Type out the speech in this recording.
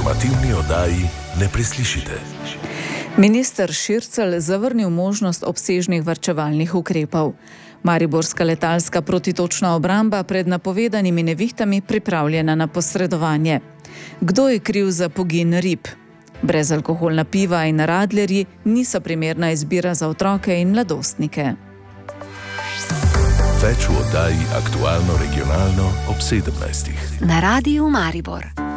informativni oddaji ne preslišite. Minister Šircelj zavrnil možnost obsežnih varčevalnih ukrepov. Mariborska letalska protitočna obramba pred napovedanimi nevihtami pripravljena na posredovanje. Kdo je kriv za pogin rib? Brezalkoholna piva in radlerji niso primerna izbira za otroke in mladostnike. Več v oddaji Aktualno regionalno ob 17. Na Radiu Maribor.